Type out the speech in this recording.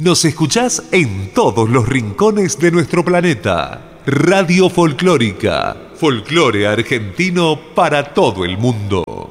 Nos escuchás en todos los rincones de nuestro planeta. Radio Folclórica. Folclore argentino para todo el mundo.